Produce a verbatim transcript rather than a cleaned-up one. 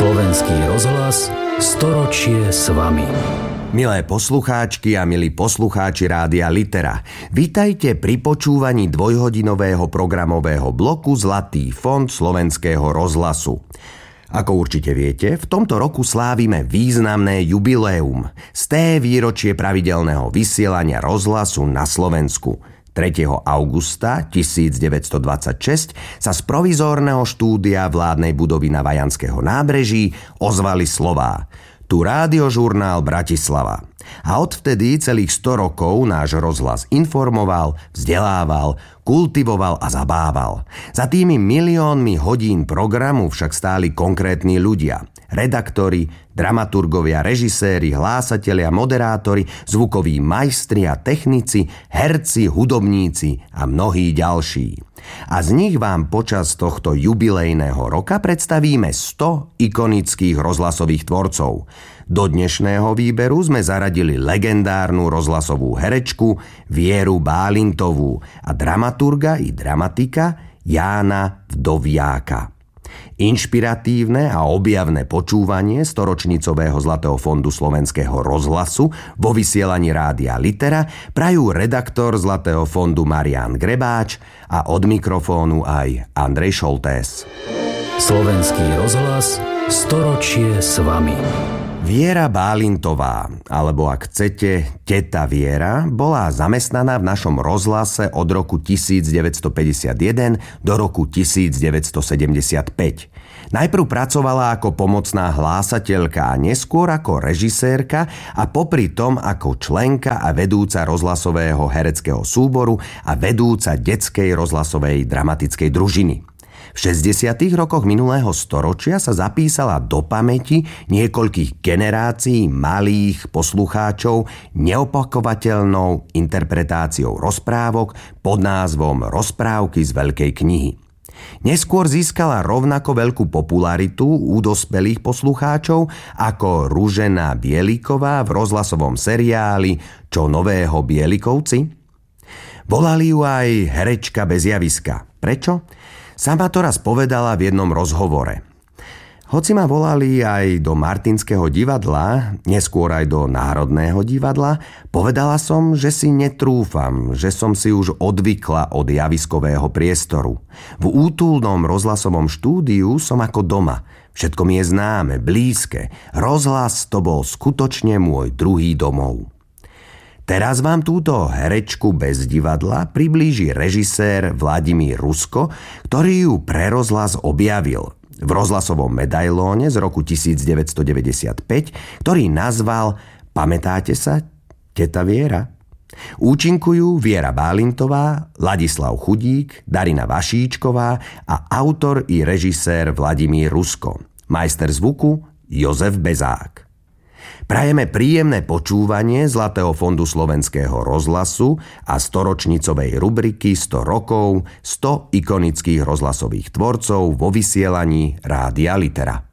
Slovenský rozhlas storočie s vami. Milé poslucháčky a milí poslucháči Rádia Litera, vitajte pri počúvaní dvojhodinového programového bloku Zlatý fond Slovenského rozhlasu. Ako určite viete, v tomto roku slávime významné jubileum, sté výročie pravidelného vysielania rozhlasu na Slovensku. tretieho augusta tisícdeväťstodvadsaťšesť sa z provizórneho štúdia vládnej budovy na Vajanského nábreží ozvali slová: Tu Rádiožurnál Bratislava. A odvtedy celých sto rokov náš rozhlas informoval, vzdelával, kultivoval a zabával. Za tými miliónmi hodín programu však stáli konkrétni ľudia. Redaktori, dramaturgovia, režiséri, hlásatelia, moderátori, zvukoví majstri a technici, herci, hudobníci a mnohí ďalší. A z nich vám počas tohto jubilejného roka predstavíme sto ikonických rozhlasových tvorcov. Do dnešného výberu sme zaradili legendárnu rozhlasovú herečku Vieru Bálintovú a dramaturga i dramatika Jána Vdoviáka. Inšpiratívne a objavné počúvanie storočnicového Zlatého fondu Slovenského rozhlasu vo vysielaní Rádia Litera prajú redaktor Zlatého fondu Marián Grebáč a od mikrofónu aj Andrej Šoltés. Slovenský rozhlas storočie s vami. Viera Bálintová, alebo ak chcete, teta Viera, bola zamestnaná v našom rozhlase od roku tisícdeväťstopäťdesiatjeden do roku tisícdeväťstosedemdesiatpäť. Najprv pracovala ako pomocná hlásateľka a neskôr ako režisérka a popri tom ako členka a vedúca rozhlasového hereckého súboru a vedúca detskej rozhlasovej dramatickej družiny. V šesťdesiatych rokoch minulého storočia sa zapísala do pamäti niekoľkých generácií malých poslucháčov neopakovateľnou interpretáciou rozprávok pod názvom Rozprávky z Veľkej knihy. Neskôr získala rovnako veľkú popularitu u dospelých poslucháčov ako Ružena Bieliková v rozhlasovom seriáli Čo nového Bielikovci? Volali ju aj herečka bez javiska. Prečo? Sama to raz povedala v jednom rozhovore. Hoci ma volali aj do Martinského divadla, neskôr aj do Národného divadla, povedala som, že si netrúfam, že som si už odvykla od javiskového priestoru. V útulnom rozhlasovom štúdiu som ako doma. Všetko mi je známe, blízke. Rozhlas to bol skutočne môj druhý domov. Teraz vám túto herečku bez divadla priblíži režisér Vladimír Rusko, ktorý ju pre rozhlas objavil v rozhlasovom medailóne z roku tisícdeväťstodeväťdesiatpäť, ktorý nazval Pamätáte sa, teta Viera? Účinkujú Viera Bálintová, Ladislav Chudík, Darina Vašíčková a autor i režisér Vladimír Rusko. Majster zvuku Jozef Bezák. Prajeme príjemné počúvanie Zlatého fondu Slovenského rozhlasu a storočnicovej rubriky sto rokov, sto ikonických rozhlasových tvorcov vo vysielaní Rádia Litera.